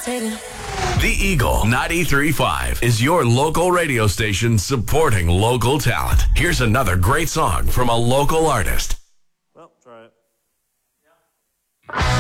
levitating. The Eagle 93.5 is your local radio station supporting local talent. Here's another great song from a local artist.